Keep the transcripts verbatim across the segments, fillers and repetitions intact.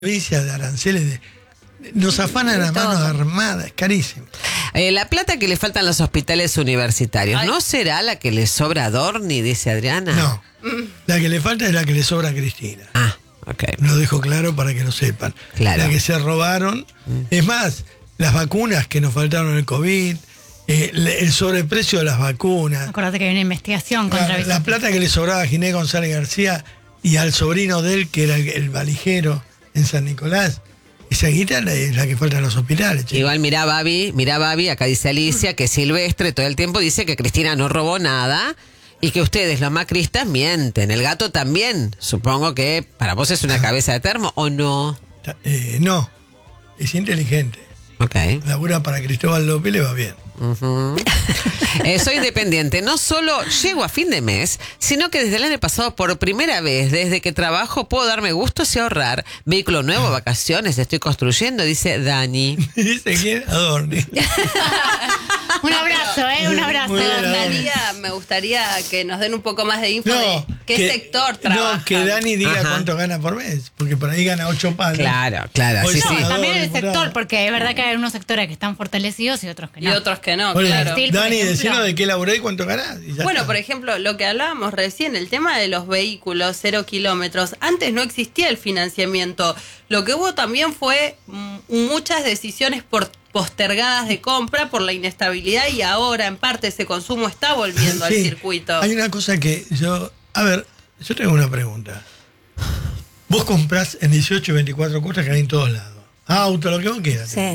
provincia de aranceles, de, nos afanan a mano armada, es carísimo. Eh, la plata que le faltan a los hospitales universitarios, Ay. ¿no será la que le sobra a Dorni, dice Adriana? No, la que le falta es la que le sobra a Cristina. Ah, ok. Lo dejo claro para que lo sepan. Claro. La que se robaron. Mm. Es más, las vacunas que nos faltaron en el COVID, eh, el sobreprecio de las vacunas. Acuérdate que hay una investigación contra La, la plata que le sobraba a Ginés González García y al sobrino de él, que era el, el valijero en San Nicolás. Esa guita es la que falta en los hospitales. Che. Igual mirá Babi, mirá Babi, acá dice Alicia que Silvestre todo el tiempo dice que Cristina no robó nada y que ustedes, los macristas, mienten. El gato también. Supongo que para vos es una cabeza de termo, ¿o no? Eh, no, es inteligente. Ok. Labura para Cristóbal López, le va bien. Uh-huh. eh, soy independiente, no solo llego a fin de mes, sino que desde el año pasado por primera vez, desde que trabajo, puedo darme gustos y ahorrar. Vehículo nuevo, vacaciones, estoy construyendo, dice Dani. Dice que Adorni. Un abrazo, ¿eh? Un abrazo. Muy Me bien, gustaría, me gustaría que nos den un poco más de info No, de qué que- sector trabaja. No, que Dani diga Ajá. cuánto gana por mes, porque por ahí gana ocho palos. Claro, claro, Hoy sí, no, sí. No, también el diputado. sector, porque es verdad que hay unos sectores que están fortalecidos y otros que Y no. otros que no, Oye, claro. Textil, por Dani, ejemplo. decinos de qué laburé y cuánto ganás. y ya Bueno, está. por ejemplo, lo que hablábamos recién, el tema de los vehículos cero kilómetros. Antes no existía el financiamiento. Lo que hubo también fue mm, muchas decisiones por postergadas de compra por la inestabilidad y ahora en parte ese consumo está volviendo al Sí, circuito. Hay una cosa que yo... A ver, yo tengo una pregunta. Vos comprás en dieciocho y veinticuatro cuotas que hay en todos lados. Auto, lo que vos quieras. Sí.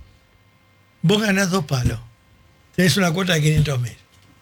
Vos ganás dos palos. Tenés una cuota de quinientos mil.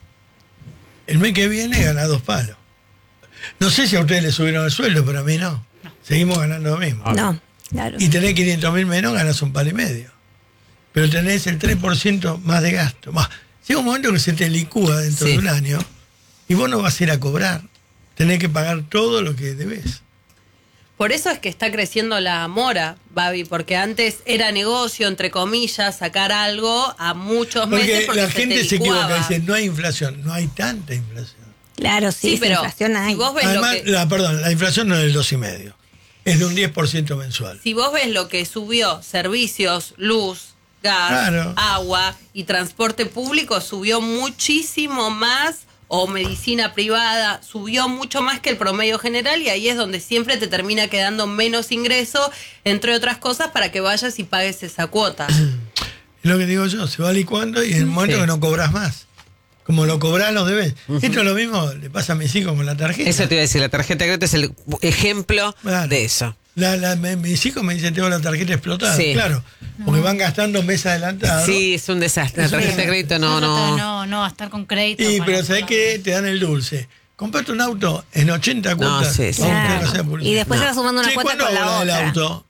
El mes que viene ganás dos palos. No sé si a ustedes les subieron el sueldo, pero a mí no. Seguimos ganando lo mismo. No, claro. Y tenés quinientos mil menos, ganás un palo y medio. Pero tenés el tres por ciento más de gasto. Más. Llega un momento que se te licúa dentro Sí. de un año y vos no vas a ir a cobrar. Tenés que pagar todo lo que debes. Por eso es que está creciendo la mora, Babi, porque antes era negocio, entre comillas, sacar algo a muchos meses Porque porque la se gente te se equivoca, licuaba. dice, no hay inflación. No hay tanta inflación. Claro, sí, Sí, pero inflación hay. si vos ves Además, lo que... la, perdón, la inflación no es del dos y medio. Es de un diez por ciento mensual. Si vos ves lo que subió, servicios, luz, gas, Claro. agua y transporte público, subió muchísimo más, o medicina privada, subió mucho más que el promedio general y ahí es donde siempre te termina quedando menos ingreso, entre otras cosas, para que vayas y pagues esa cuota. Es lo que digo yo, se va licuando y en el momento Sí. que no cobras más. Como lo cobrás, lo debes. Esto es lo mismo, le pasa a mis hijos con la tarjeta. Eso te iba a decir, la tarjeta de crédito es el ejemplo Claro. de eso. La, la- me- mis hijos me dicen tengo la tarjeta explotada, Sí. claro, porque van gastando mes adelantado. Sí, es un desastre. La Es un tarjeta de crédito no, no. No, no va a estar con crédito. Y para- pero ¿sabés qué? Te dan el dulce. Comprate un auto en ochenta cuotas. sí, sí. aunque Claro. no sea publicidad. Y después No. se va sumando una Che, cuota ¿cuándo con la hago del otra. auto?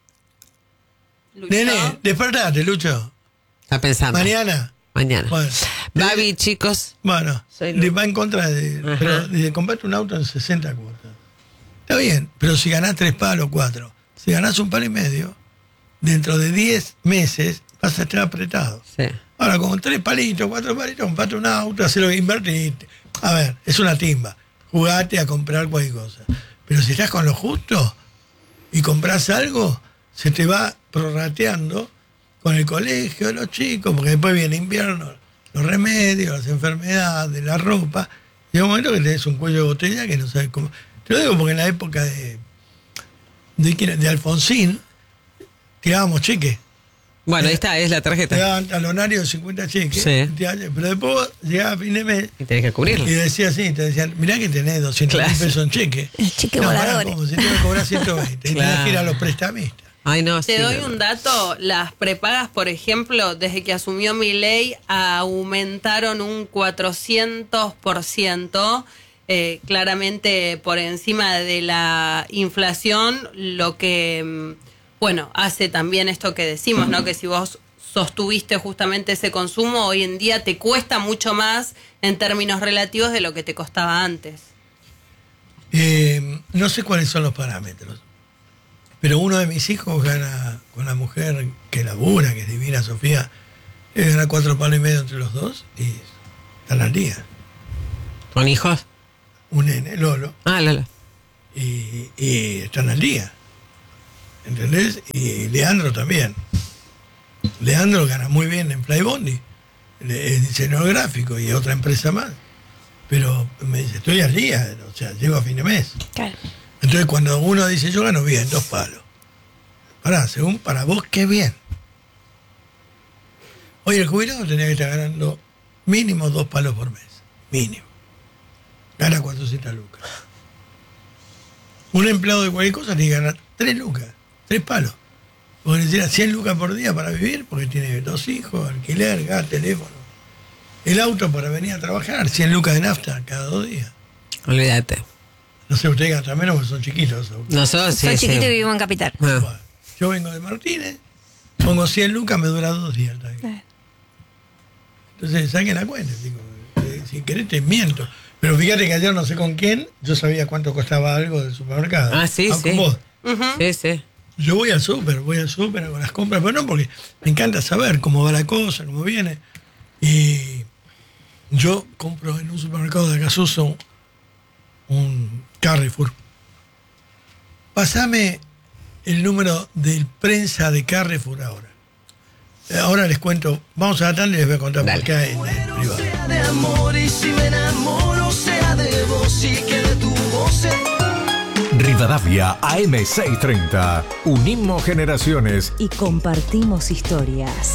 Lucho, Nene, despertate, Lucho. Está pensando. Mañana. Mañana. Bueno, Babi, chicos. bueno Soy le Lu- va en contra de... Ajá. Pero dice, comprate un auto en sesenta cuotas. Está bien, pero si ganás tres palos, cuatro. Si ganás un palo y medio, dentro de diez meses vas a estar apretado. Sí. Ahora, con tres palitos, cuatro palitos, comprate un auto, hacelo, invertiste. A ver, es una timba. Jugate a comprar cualquier cosa. Pero si estás con lo justo y compras algo, se te va prorrateando con el colegio de los chicos, porque después viene invierno, los remedios, las enfermedades, la ropa. Llega un momento que tenés un cuello de botella que no sabes cómo. Te lo digo porque en la época de, de, quién- de Alfonsín tirábamos cheques. Bueno, ahí está, es la Te tarjeta. daban talonario de cincuenta cheques. Sí. Pero después vos llegabas a fin de mes Y tenés que cubrirlo. y decías así, te decían, mirá que tenés doscientos mil Claro. pesos en cheque. El cheque no, volador. pará, como si te iba a cobrar ciento veinte. Y tenés Claro. que ir a los prestamistas. Ay, no, Te sí, doy no, un no. dato, las prepagas, por ejemplo, desde que asumió Milei aumentaron un cuatrocientos por ciento, eh, claramente por encima de la inflación, lo que, mm, bueno, hace también esto que decimos, ¿no? Que si vos sostuviste justamente ese consumo, hoy en día te cuesta mucho más en términos relativos de lo que te costaba antes. Eh, no sé cuáles son los parámetros, pero uno de mis hijos gana con la mujer que labura, que es divina, Sofía, eh, gana cuatro palos y medio entre los dos y están al día. ¿Con hijos? Un nene, Lolo, Ah, Lola. y, y están al día. ¿entendés? Y Leandro también. Leandro gana muy bien en Flybondi, es diseñador gráfico y otra empresa más. Pero me dice, estoy al día, o sea, llego a fin de mes. Claro. Entonces cuando uno dice, yo gano bien, dos palos. Pará, según para vos, qué bien. Oye, el jubilado tenía que estar ganando mínimo dos palos por mes. Mínimo. Gana cuatrocientas lucas. Un empleado de cualquier cosa tiene que ganar tres lucas, tres palos. Porque necesita cien lucas por día para vivir, porque tiene dos hijos, alquiler, gas, teléfono. El auto para venir a trabajar, cien lucas de nafta cada dos días. Olvídate. No sé, ustedes gastan menos porque son chiquitos. Nosotros sí, Soy sí. chiquito y vivo en Capital. Ah. Bueno, yo vengo de Martínez, pongo cien lucas, me dura dos días. Claro. Entonces saquen la cuenta. Digo, eh, si querés te miento. Pero fíjate que ayer no sé con quién, yo sabía cuánto costaba algo del supermercado. Ah, sí, Ah, sí. con vos. Sí, sí. Yo voy al súper, voy al súper, hago las compras, pero no porque me encanta saber cómo va la cosa, cómo viene. Y yo compro en un supermercado de Acasuso un Carrefour. Pasame el número de prensa de Carrefour ahora. Ahora les cuento, vamos a la tanda y les voy a contar Dale. por qué en, en privado. Sea de amor y si me enamoro sea de vos y que de tu voz. Rivadavia A M seiscientos treinta. Unimos generaciones. Y compartimos historias.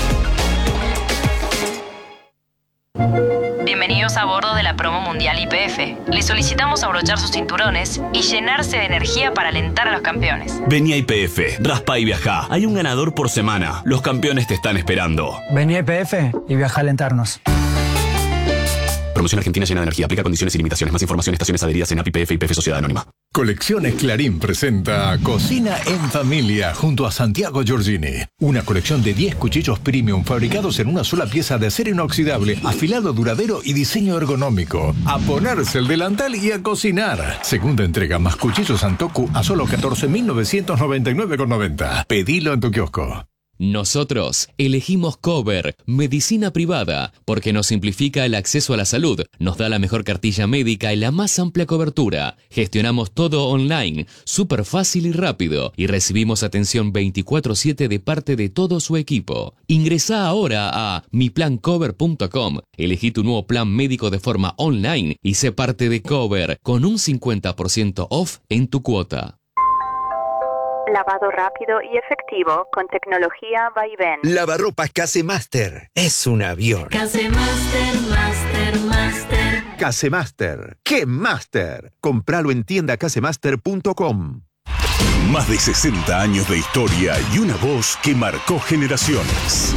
Bienvenidos a bordo de la promo mundial Y P F. Les solicitamos abrochar sus cinturones y llenarse de energía para alentar a los campeones. Vení a Y P F, raspa y viajá. Hay un ganador por semana. Los campeones te están esperando. Vení a Y P F y viaja a alentarnos. Promoción Argentina llena de energía. Aplica condiciones y limitaciones. Más información, estaciones adheridas en A P I P F y P F Sociedad Anónima. Colecciones Clarín presenta Cocina en Familia junto a Santiago Giorgini. Una colección de diez cuchillos premium fabricados en una sola pieza de acero inoxidable, afilado duradero y diseño ergonómico. A ponerse el delantal y a cocinar. Segunda entrega más cuchillos Santoku a solo catorce mil novecientos noventa y nueve con noventa. Pedilo en tu kiosco. Nosotros elegimos Cover, medicina privada, porque nos simplifica el acceso a la salud, nos da la mejor cartilla médica y la más amplia cobertura. Gestionamos todo online, súper fácil y rápido, y recibimos atención veinticuatro siete de parte de todo su equipo. Ingresá ahora a mi plan cover punto com, elegí tu nuevo plan médico de forma online y sé parte de Cover, con un cincuenta por ciento off en tu cuota. Lavado rápido y efectivo con tecnología Vaivén. Lavarropas Casemaster. Es un avión. Casemaster, Master, Master. Casemaster. ¡Qué Master! Compralo en tienda casemaster punto com. Más de sesenta años de historia y una voz que marcó generaciones.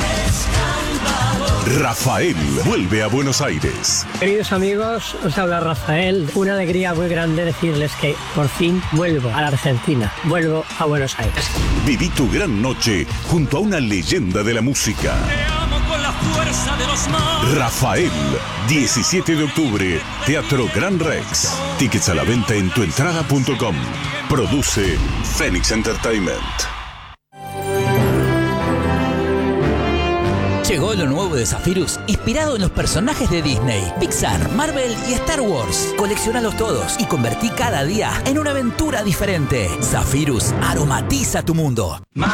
Rafael vuelve a Buenos Aires. Queridos amigos, os habla Rafael. Una alegría muy grande decirles que por fin vuelvo a la Argentina. Vuelvo a Buenos Aires. Viví tu gran noche junto a una leyenda de la música. Te amo con la fuerza de los mares. Rafael, diecisiete de octubre, Teatro Gran Rex. Tickets a la venta en tuentrada punto com. Produce Phoenix Entertainment. Llegó lo nuevo de Zephyrus, inspirado en los personajes de Disney, Pixar, Marvel y Star Wars. Coleccionalos todos y convertí cada día en una aventura diferente. Zephyrus aromatiza tu mundo.